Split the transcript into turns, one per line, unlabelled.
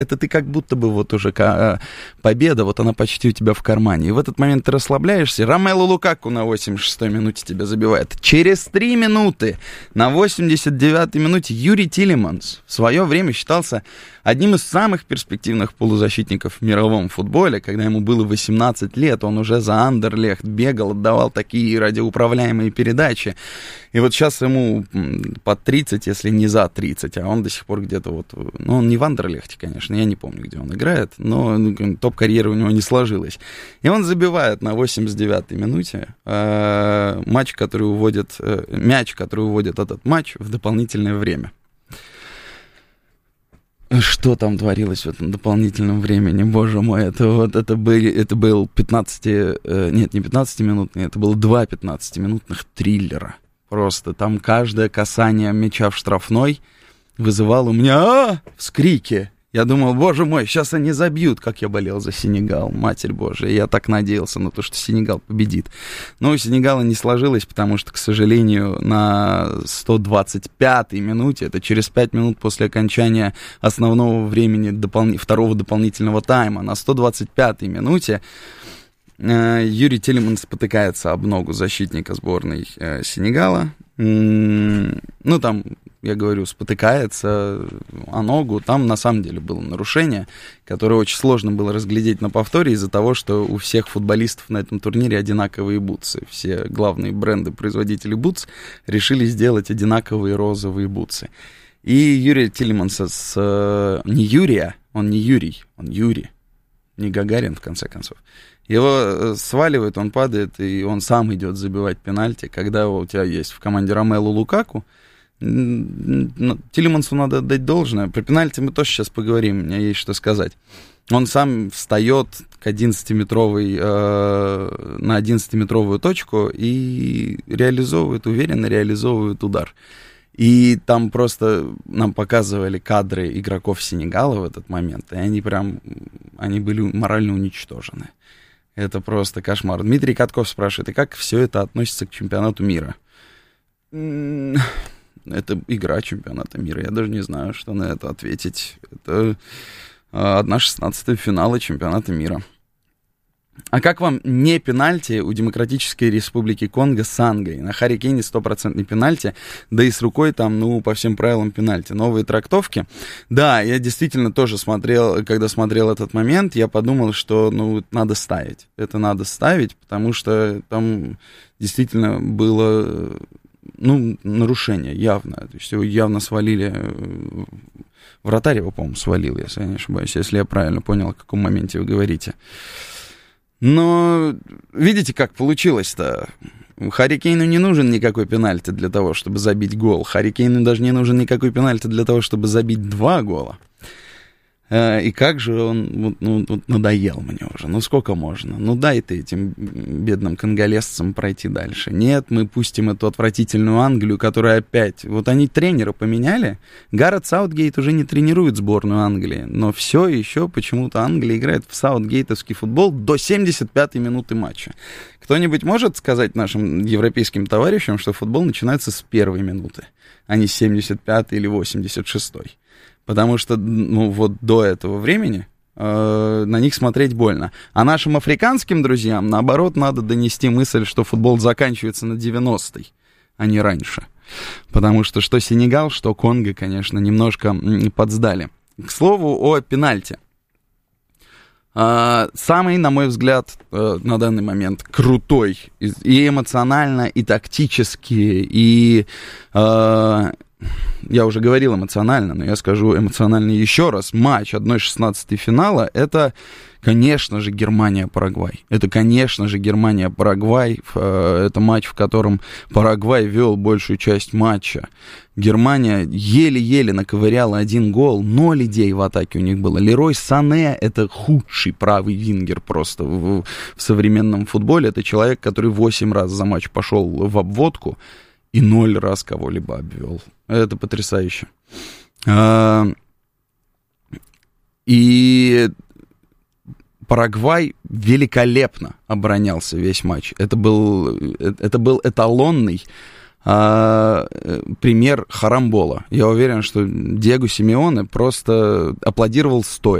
это ты как будто бы вот уже победа, вот она почти у тебя в кармане. И в этот момент ты расслабляешься. Ромелу Лукаку на 86-й минуте тебя забивает. Через 3 минуты, на 89-й минуте, Юрий Тилеманс в свое время считался одним из самых перспективных полузащитников в мировом футболе. Когда ему было 18 лет, он уже за Андерлехт бегал, отдавал такие радиоуправляемые передачи. И вот сейчас ему под 30, если не за 30, а он до сих пор где-то вот... Ну, он не в Андерлехте, конечно, я не помню, где он играет, но топ-карьера у него не сложилась. И он забивает на 89-й минуте мяч, который уводит этот матч в дополнительное время. Что там творилось в этом дополнительном времени? Боже мой, это был 15-минутный, это было 2 15-минутных триллера. Просто там каждое касание мяча в штрафной вызывало у меня вскрики. Я думал, боже мой, сейчас они забьют, как я болел за Сенегал, Матерь Божия. Я так надеялся на то, что Сенегал победит. Но у Сенегала не сложилось, потому что, к сожалению, на 125-й минуте, это через 5 минут после окончания основного времени второго дополнительного тайма, на 125-й минуте Юрий Тилеманс спотыкается об ногу защитника сборной Сенегала. Ну, там, я говорю, спотыкается о ногу. Там, на самом деле, было нарушение, которое очень сложно было разглядеть на повторе из-за того, что у всех футболистов на этом турнире одинаковые бутсы. Все главные бренды-производители бутс решили сделать одинаковые розовые бутсы. И Юрия Тилеманса не Юрий, он Юрий. Не Гагарин, в конце концов. Его сваливает, он падает, и он сам идет забивать пенальти. Когда у тебя есть в команде Ромелу Лукаку, Тилемансу надо отдать должное. Про пенальти мы тоже сейчас поговорим, у меня есть что сказать. Он сам встает к 11-метровой, на 11-метровую точку и уверенно реализовывает удар. И там просто нам показывали кадры игроков Сенегала в этот момент, и они были морально уничтожены. Это просто кошмар. Дмитрий Катков спрашивает, и как все это относится к чемпионату мира? Это игра чемпионата мира, я даже не знаю, что на это ответить. Это 1/16 финала чемпионата мира. А как вам не пенальти у Демократической Республики Конго с Англией? На Харри Кейне 100% пенальти, да и с рукой там, по всем правилам пенальти. Новые трактовки. Да, я действительно тоже когда смотрел этот момент, я подумал, что, надо ставить. Это надо ставить, потому что там действительно было, нарушение явное. То есть его явно свалили... Вратарь его, по-моему, свалил, если я не ошибаюсь, если я правильно понял, о каком моменте вы говорите. Но видите, как получилось-то? Харри Кейну не нужен никакой пенальти для того, чтобы забить гол. Харри Кейну даже не нужен никакой пенальти для того, чтобы забить 2 гола. И как же он надоел мне уже. Сколько можно? Дай ты этим бедным конголезцам пройти дальше. Нет, мы пустим эту отвратительную Англию, которая опять... Вот они тренера поменяли. Гаррет Саутгейт уже не тренирует сборную Англии. Но все еще почему-то Англия играет в саутгейтовский футбол до 75-й минуты матча. Кто-нибудь может сказать нашим европейским товарищам, что футбол начинается с 1-й минуты, а не с 75-й или 86-й? Потому что, до этого времени на них смотреть больно. А нашим африканским друзьям, наоборот, надо донести мысль, что футбол заканчивается на 90-й, а не раньше. Потому что Сенегал, что Конго, конечно, немножко подсдали. К слову о пенальти. Самый, на мой взгляд, на данный момент крутой и эмоционально, и тактически, и... Я уже говорил эмоционально, но я скажу эмоционально еще раз. Матч 1/16 финала — это, конечно же, Германия-Парагвай. Это, конечно же, Германия-Парагвай. Это матч, в котором Парагвай вел большую часть матча. Германия еле-еле наковыряла 1 гол. 0 идей в атаке у них было. Лерой Сане — это худший правый вингер просто в современном футболе. Это человек, который 8 раз за матч пошел в обводку и 0 раз кого-либо обвел. Это потрясающе. И Парагвай великолепно оборонялся весь матч. Это был эталонный пример харамбола. Я уверен, что Диего Симеоне просто аплодировал стоя.